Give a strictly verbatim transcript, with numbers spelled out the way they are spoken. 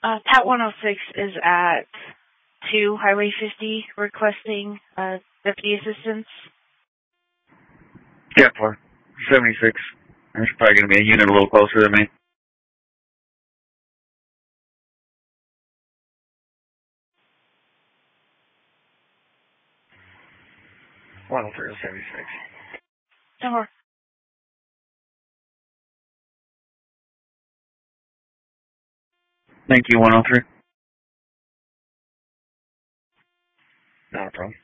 Uh, Pat one oh six is at two Highway fifty requesting uh, deputy assistance. Yeah, for seventy-six. There's probably going to be a unit a little closer than me. one oh three to seventy-six. Somewhere. Thank you, one oh three. Not a problem.